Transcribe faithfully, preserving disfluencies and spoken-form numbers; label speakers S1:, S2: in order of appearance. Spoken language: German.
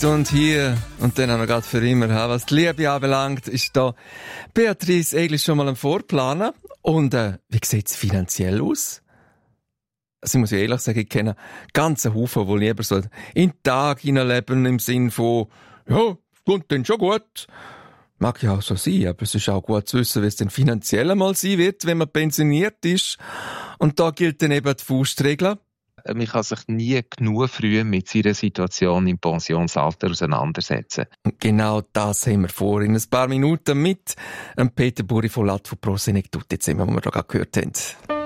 S1: Und hier, und dann auch noch gerade für immer, was die Liebe anbelangt, ist da Beatrice eigentlich schon mal am Vorplanen. Und äh, wie sieht es finanziell aus? Also ich muss ja ehrlich sagen, ich kenne ganze Haufen, die lieber so in den Tag hineinleben, im Sinn von, ja, kommt dann schon gut. Mag ja auch so sein, aber es ist auch gut zu wissen, wie es denn finanziell einmal sein wird, wenn man pensioniert ist. Und da gilt dann eben die Faustregel.
S2: Man kann sich nie genug früh mit seiner Situation im Pensionsalter auseinandersetzen.
S1: Und genau das haben wir vor in ein paar Minuten mit Peter Buri von Lat von Prosenectut, jetzt, was wir da gerade gehört haben.